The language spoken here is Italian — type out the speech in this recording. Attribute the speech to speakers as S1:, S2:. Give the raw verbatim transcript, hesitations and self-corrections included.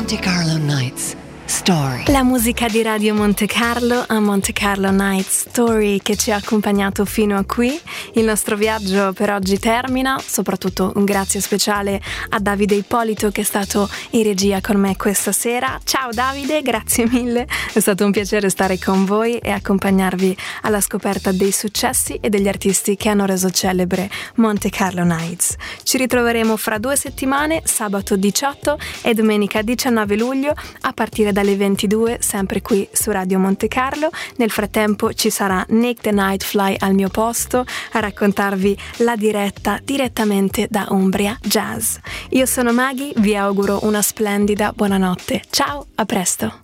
S1: Monte Carlo Nights Story.
S2: La musica di Radio Monte Carlo a Monte Carlo Nights Story che ci ha accompagnato fino a qui. Il nostro viaggio per oggi termina, soprattutto un grazie speciale a Davide Ippolito che è stato in regia con me questa sera. Ciao Davide, grazie mille, è stato un piacere stare con voi e accompagnarvi alla scoperta dei successi e degli artisti che hanno reso celebre Monte Carlo Nights. Ci ritroveremo fra due settimane, sabato diciotto e domenica diciannove luglio a partire dalle ventidue, sempre qui su Radio Monte Carlo. Nel frattempo ci sarà Nick the Nightfly al mio posto a raccontarvi la diretta direttamente da Umbria Jazz. Io sono Maghi, vi auguro una splendida buonanotte. Ciao, a presto!